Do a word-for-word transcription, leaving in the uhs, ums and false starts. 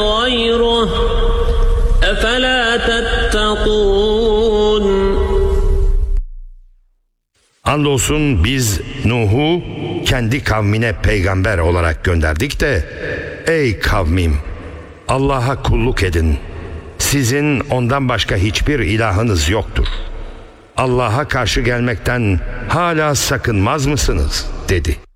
غيره أفلا تتقون. Andolsun biz Nuh'u kendi kavmine peygamber olarak gönderdik de, ey kavmim, Allah'a kulluk edin. Sizin ondan başka hiçbir ilahınız yoktur. Allah'a karşı gelmekten hala sakınmaz mısınız? dedi.